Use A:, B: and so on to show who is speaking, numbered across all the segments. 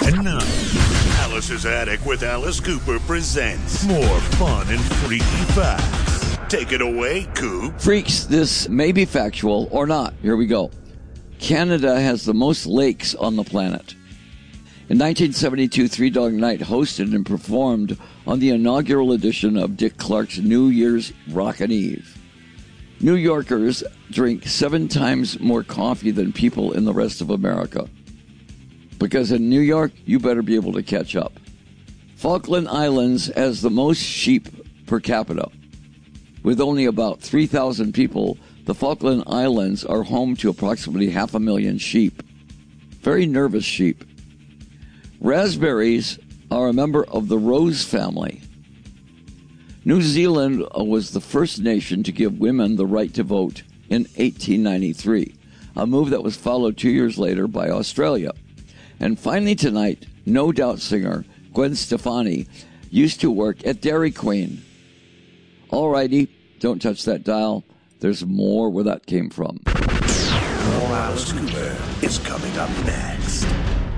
A: And now, Alice's Attic with Alice Cooper presents more fun and freaky facts. Take it away, Coop.
B: Freaks, this may be factual or not. Here we go. Canada has the most lakes on the planet. In 1972, Three Dog Night hosted and performed on the inaugural edition of Dick Clark's New Year's Rockin' Eve. New Yorkers drink 7 times more coffee than people in the rest of America. Because in New York, you better be able to catch up. Falkland Islands has the most sheep per capita. With only about 3,000 people, the Falkland Islands are home to approximately 500,000 sheep. Very nervous sheep. Raspberries are a member of the rose family. New Zealand was the first nation to give women the right to vote in 1893, a move that was followed 2 years later by Australia. And finally tonight, No Doubt singer Gwen Stefani used to work at Dairy Queen. Alrighty, don't touch that dial. There's more where that came from.
A: More Alice Cooper is coming up next.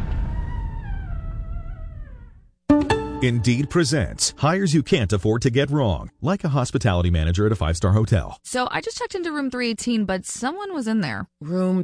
C: Indeed presents hires you can't afford to get wrong, like a hospitality manager at a 5-star hotel.
D: So I just checked into room 318, but someone was in there.
E: Room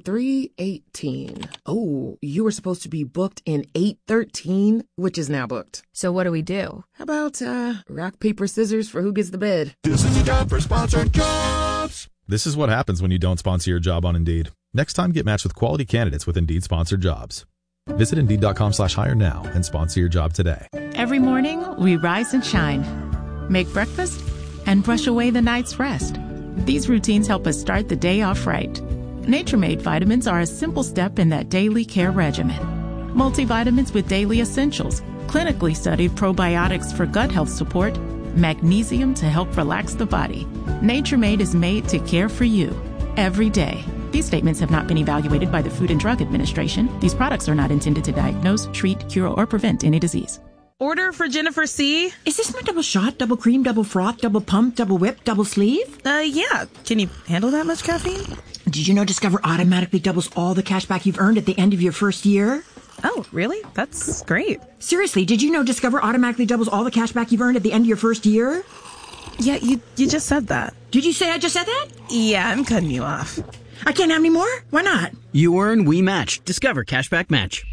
E: 318. Oh, you were supposed to be booked in 813, which is now booked.
D: So what do we do?
E: How about rock, paper, scissors for who gets the bed?
A: This is a job for sponsored jobs.
C: This is what happens when you don't sponsor your job on Indeed. Next time, get matched with quality candidates with Indeed sponsored jobs. Visit Indeed.com/hire now and sponsor your job today.
F: Every morning, we rise and shine, make breakfast, and brush away the night's rest. These routines help us start the day off right. Nature-Made vitamins are a simple step in that daily care regimen. Multivitamins with daily essentials, clinically studied probiotics for gut health support, magnesium to help relax the body. Nature-Made is made to care for you every day. These statements have not been evaluated by the Food and Drug Administration. These products are not intended to diagnose, treat, cure, or prevent any disease.
G: Order for Jennifer C.
H: Is this my double shot, double cream, double froth, double pump, double whip, double sleeve?
G: Yeah. Can you handle that much caffeine?
H: Did you know Discover automatically doubles all the cash back you've earned at the end of your first year?
G: Oh, really? That's great.
H: Seriously, did you know Discover automatically doubles all the cash back you've earned at the end of your first year?
G: Yeah, you just said that.
H: Did you say I just said that?
G: Yeah, I'm cutting you off.
H: I can't have any more? Why not?
I: You earn, we match. Discover Cashback Match.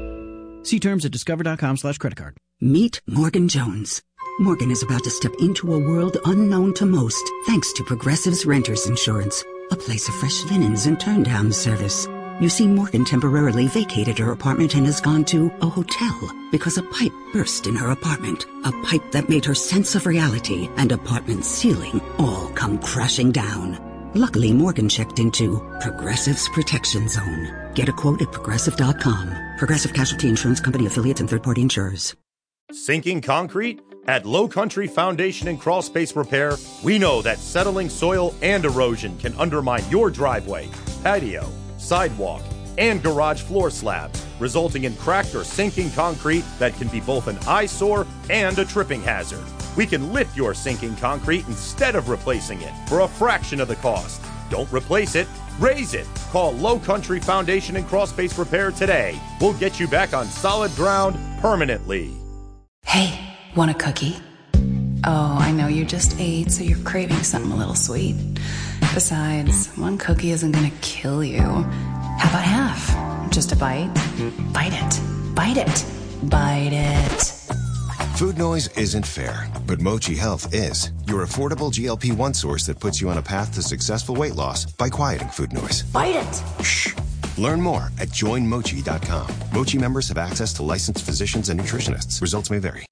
I: See terms at discover.com/creditcard.
J: Meet Morgan Jones. Morgan is about to step into a world unknown to most, thanks to Progressive's Renters Insurance, a place of fresh linens and turn-down service. You see, Morgan temporarily vacated her apartment and has gone to a hotel because a pipe burst in her apartment. A pipe that made her sense of reality and apartment ceiling all come crashing down. Luckily, Morgan checked into Progressive's Protection Zone. Get a quote at Progressive.com. Progressive Casualty Insurance Company affiliates and third-party insurers.
K: Sinking concrete? At Low Country Foundation and Crawl Space Repair, we know that settling soil and erosion can undermine your driveway, patio, sidewalk, and garage floor slabs, resulting in cracked or sinking concrete that can be both an eyesore and a tripping hazard. We can lift your sinking concrete instead of replacing it for a fraction of the cost. Don't replace it, raise it. Call Low Country Foundation and Crawl Space Repair today. We'll get you back on solid ground permanently.
L: Hey, want a cookie? Oh, I know you just ate, so you're craving something a little sweet. Besides, one cookie isn't gonna kill you. How about half? Just a bite? Bite it. Bite it. Bite it.
M: Food noise isn't fair, but Mochi Health is. Your affordable GLP-1 source that puts you on a path to successful weight loss by quieting food noise.
L: Bite it.
M: Shh. Learn more at joinmochi.com. Mochi members have access to licensed physicians and nutritionists. Results may vary.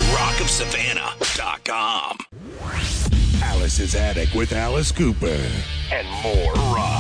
A: RockofSavannah.com. Alice's Attic with Alice Cooper and more rock.